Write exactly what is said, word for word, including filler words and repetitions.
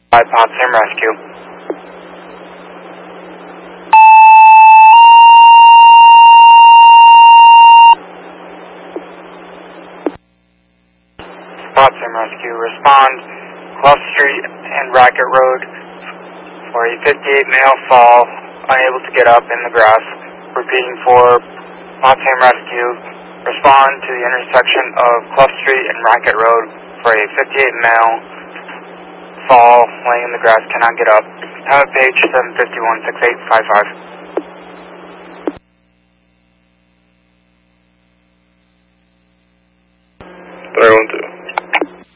By Potsdam Rescue. Potsdam Rescue, respond Clough Street and Racket Road for a fifty-eight male fall, unable to get up in the grass. Repeating for Potsdam Rescue, respond to the intersection of Clough Street and Racket Road for a fifty-eight male fall, laying in the grass, cannot get up. Pilot page seven fifty-one six eight five five.